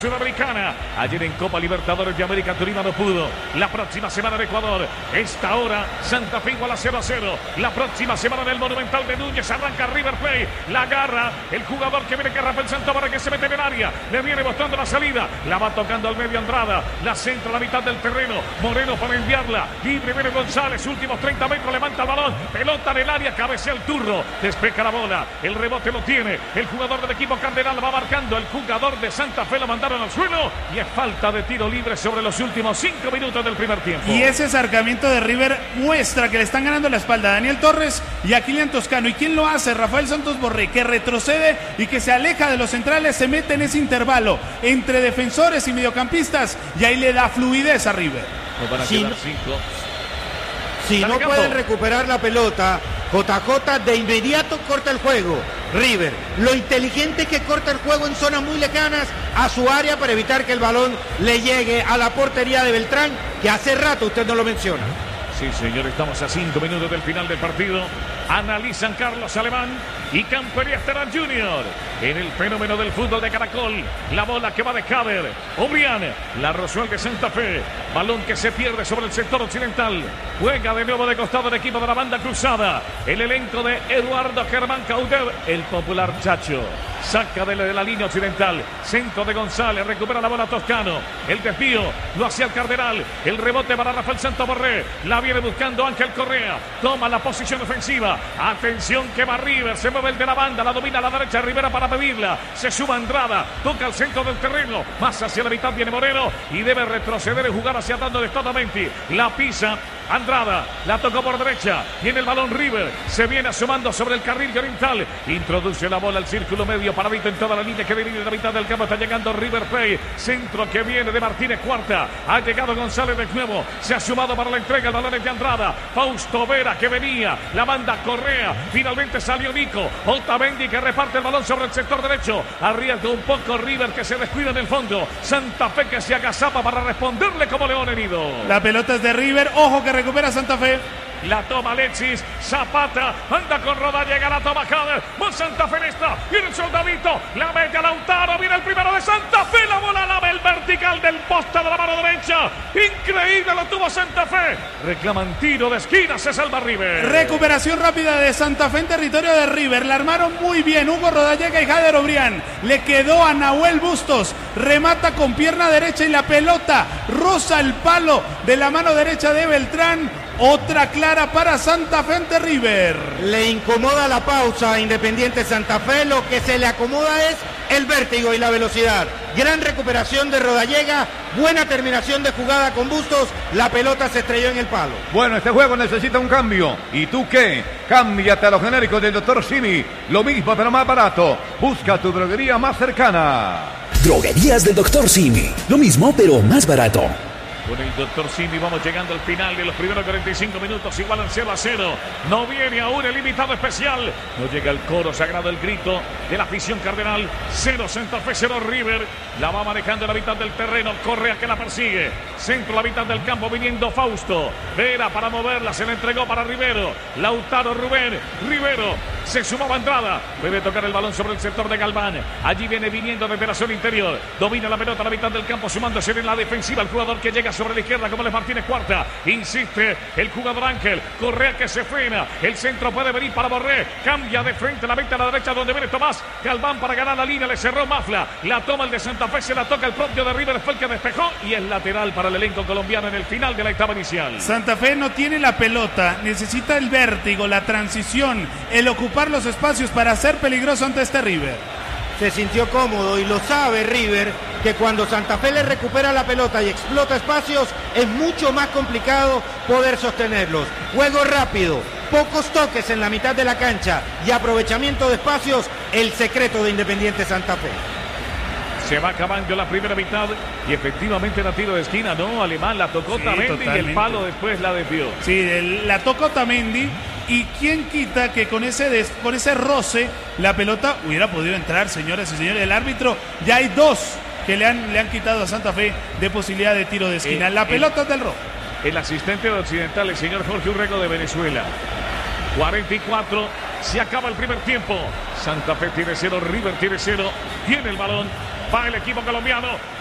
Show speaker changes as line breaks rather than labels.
Sudamericana. Ayer en Copa Libertadores de América Tolima no pudo. La próxima semana en Ecuador. Esta hora Santa Fe igual a 0-0. La próxima semana en el Monumental de Núñez arranca River Plate. La agarra el jugador que viene, que Rafael Santaborre, que se mete en el área. Le viene mostrando la salida. La va tocando al medio Andrada. La centra a la mitad del terreno. Moreno para enviarla. Libre viene González. Últimos 30 metros. Levanta el balón. Pelota en el área. Cabecea el turno. Despeja la bola. El rebote lo tiene. El jugador del equipo Cardenal va marcando. El jugador de Santa Fe lo mandaron al suelo y es falta de tiro libre sobre los últimos 5 minutos del primer tiempo.
Y ese acercamiento de River muestra que le están ganando la espalda a Daniel Torres y a Kylian Toscano. ¿Y quién lo hace? Rafael Santos Borré, que retrocede y que se aleja de los centrales, se mete en ese intervalo entre defensores y mediocampistas y ahí le da fluidez a River.
Si no pueden recuperar la pelota, JJ de inmediato corta el juego. River, lo inteligente es que corta el juego en zonas muy lejanas a su área para evitar que el balón le llegue a la portería de Beltrán, que hace rato usted no lo menciona.
Sí, señor, estamos a 5 minutos del final del partido. Analizan Carlos Alemán y Campería Esteban Junior. En el fenómeno del fútbol de Caracol, la bola que va de Caber. Obrián, la Rosuel de Santa Fe. Balón que se pierde sobre el sector occidental. Juega de nuevo de costado el equipo de la banda cruzada. El elenco de Eduardo Germán Cauder, el popular Chacho. Saca de la línea occidental. Centro de González. Recupera la bola Toscano. El desvío lo hacía el Cardenal. El rebote para Rafael Santaborré. La viene buscando Ángel Correa. Toma la posición ofensiva. Atención que va River. Se mueve el de la banda. La domina a la derecha. Rivera para pedirla. Se suma Andrada. Toca al centro del terreno. Más hacia la mitad viene Moreno. Y debe retroceder y jugar hacia atrás destotamente. La pisa Andrada. La tocó por derecha. Viene el balón River. Se viene asomando sobre el carril oriental. Introduce la bola al círculo medio. Paradito en toda la línea que viene de la mitad del campo. Está llegando River Plate. Centro que viene de Martínez Cuarta. Ha llegado González de nuevo. Se ha sumado para la entrega. El balón es de Andrada. Fausto Vera que venía. La banda Correa. Finalmente salió Nico. Otamendi que reparte el balón sobre el sector derecho. Arriesga un poco River, que se descuida en el fondo. Santa Fe que se agazapa para responderle como león herido.
La pelota es de River. Ojo que recupera Santa Fe.
La toma Alexis, Zapata, anda con Roda, llega la toma Cader, con Santa Fe esta, viene el soldadito, la mete a Lautaro, viene el primero de Santa Fe, la bola lava el vertical del poste de la mano derecha, increíble lo tuvo Santa Fe, reclaman tiro de esquina, se salva River.
Recuperación rápida de Santa Fe en territorio de River, la armaron muy bien, Hugo Rodallega y Jader Obrián, le quedó a Nahuel Bustos, remata con pierna derecha y la pelota roza el palo de la mano derecha de Beltrán. Otra clara para Santa Fe ante River.
Le incomoda la pausa a Independiente Santa Fe. Lo que se le acomoda es el vértigo y la velocidad. Gran recuperación de Rodallega. Buena terminación de jugada con Bustos. La pelota se estrelló en el palo.
Bueno, este juego necesita un cambio. ¿Y tú qué? Cámbiate a los genéricos del Dr. Simi. Lo mismo pero más barato. Busca tu droguería más cercana.
Droguerías del Dr. Simi. Lo mismo pero más barato.
Con el Dr. Simi vamos llegando al final de los primeros 45 minutos, igual al 0-0. No viene aún el invitado especial. No llega el coro sagrado, el grito de la afición Cardenal. 0 Santa Fe, 0 River. La va manejando en la mitad del terreno. Correa que la persigue. Centro, la mitad del campo, viniendo Fausto. Vera para moverla, se la entregó para Rivero. Lautaro, Rubén. Rivero. Se sumaba Andrada. Puede tocar el balón sobre el sector de Galván. Allí viene viniendo desde la zona interior. Domina la pelota a la mitad del campo, sumándose en la defensiva el jugador que llega sobre la izquierda como es Martínez Cuarta. Insiste el jugador Ángel. Correa que se frena. El centro puede venir para Borré. Cambia de frente, la mete a la derecha donde viene Tomás. Galván para ganar la línea. Le cerró Mafla. La toma el de Santa Fe. Se la toca el propio de River. Fue el que despejó. Y es lateral para el elenco colombiano en el final de la etapa inicial.
Santa Fe no tiene la pelota. Necesita el vértigo, la transición, el ocupar los espacios para ser peligroso ante este River.
Se sintió cómodo y lo sabe River, que cuando Santa Fe le recupera la pelota y explota espacios, es mucho más complicado poder sostenerlos. Juego rápido, pocos toques en la mitad de la cancha y aprovechamiento de espacios, el secreto de Independiente Santa Fe.
Se va acabando la primera mitad y efectivamente la tiro de esquina, ¿no? Alemán la tocó Otamendi y el palo después la desvió.
Sí, la tocó Otamendi. Y quién quita que con ese roce la pelota hubiera podido entrar, señoras y señores. El árbitro, ya hay dos que le han quitado a Santa Fe de posibilidad de tiro de esquina. La pelota es del rojo.
El asistente de Occidental, el señor Jorge Urrego de Venezuela. 44, se acaba el primer tiempo. Santa Fe tiene 0, River tiene 0. Tiene el balón Va el equipo colombiano.